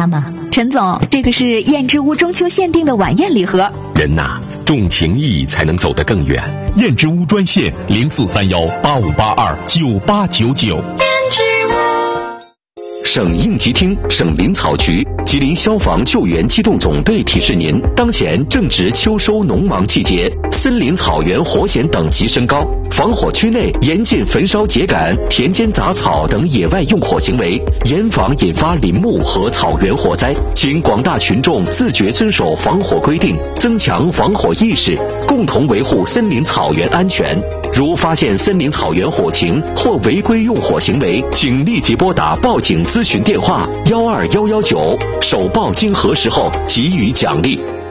下吗？陈总，这个是燕之屋中秋限定的晚宴礼盒。 人呐，重情义才能走得更远。 燕之屋专线043185829899。 省应急厅、省林草局、吉林消防救援机动总队提示您：当前正值秋收农忙季节，森林草原火险等级升高，防火区内严禁焚烧秸秆、田间杂草等野外用火行为，严防引发林木和草原火灾。请广大群众自觉遵守防火规定，增强防火意识，共同维护森林草原安全。如发现森林草原火情或违规用火行为，请立即拨打报警咨询电话12119，首报经核实后给予奖励。